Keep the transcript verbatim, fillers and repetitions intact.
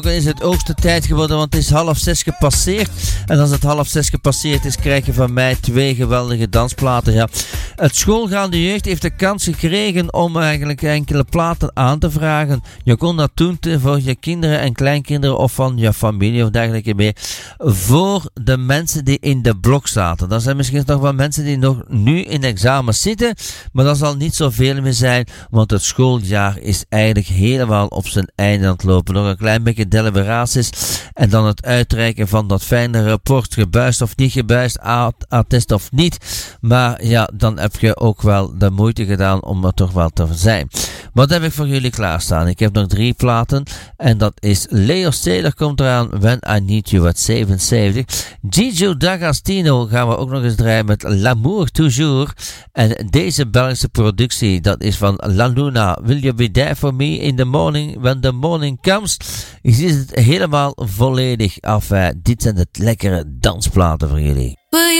Is het hoogste tijd geworden, want het is half zes gepasseerd. En als het half zes gepasseerd is, krijg je van mij twee geweldige dansplaten. Ja. Het schoolgaande jeugd heeft de kans gekregen om eigenlijk enkele platen aan te vragen. Je kon dat doen voor je kinderen en kleinkinderen of van je familie of dergelijke meer. Voor de mensen die in de blok zaten. Dat zijn misschien nog wel mensen die nog nu in examens zitten, maar dat zal niet zoveel meer zijn, want het schooljaar is eigenlijk helemaal op zijn einde aan het lopen. Nog een klein beetje deliberaties en dan het uitreiken van dat fijne rapport, gebuist of niet gebuist, attest of niet. Maar ja, dan heb je ook wel de moeite gedaan om er toch wel te zijn. Wat heb ik voor jullie klaarstaan? Ik heb nog drie platen en dat is Leo Saylor komt eraan, When I Need You at zevenenzeventig. Gigi D'Agostino gaan we ook nog eens draaien met L'amour toujours. En deze Belgische productie, dat is van La Luna. Will you be there for me in the morning when the morning comes? Je ziet het helemaal volledig af. Hè. Dit zijn de lekkere dansplaten voor jullie.